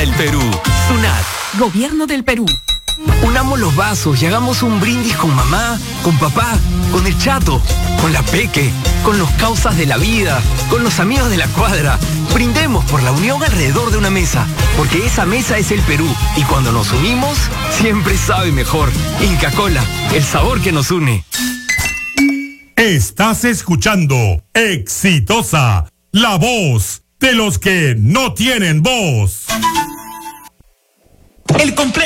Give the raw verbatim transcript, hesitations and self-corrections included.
el Perú. SUNAT, Gobierno del Perú. Unamos los vasos y hagamos un brindis con mamá, con papá, con el chato, con la peque, con los causas de la vida, con los amigos de la cuadra. Brindemos por la unión alrededor de una mesa, porque esa mesa es el Perú. Y cuando nos unimos, siempre sabe mejor. Inca Kola, el sabor que nos une. Estás escuchando Exitosa, la voz de los que no tienen voz. El complejo